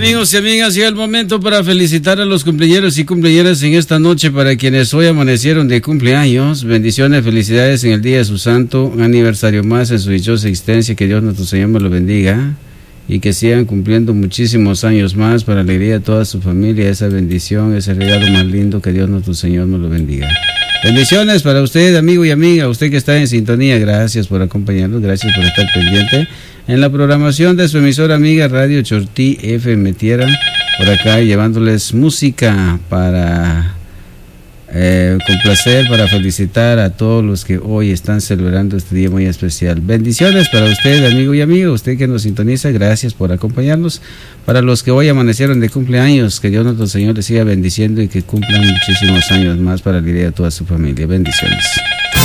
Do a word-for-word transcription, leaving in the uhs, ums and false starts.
Amigos y amigas, llega el momento para felicitar a los cumpleaños y cumpleañeras en esta noche, para quienes hoy amanecieron de cumpleaños. Bendiciones, felicidades en el día de su santo, un aniversario más en su dichosa existencia. Que Dios nuestro Señor me lo bendiga y que sigan cumpliendo muchísimos años más para alegría de toda su familia. Esa bendición, ese regalo más lindo, que Dios nuestro Señor me lo bendiga. Bendiciones para usted, amigo y amiga, usted que está en sintonía. Gracias por acompañarnos, gracias por estar pendiente en la programación de su emisora amiga Radio Chortí F M Tierra, por acá llevándoles música para eh, complacer, para felicitar a todos los que hoy están celebrando este día muy especial. Bendiciones para usted, amigo y amiga, usted que nos sintoniza, gracias por acompañarnos. Para los que hoy amanecieron de cumpleaños, que Dios nuestro Señor les siga bendiciendo y que cumplan muchísimos años más para la alegría de toda su familia. Bendiciones.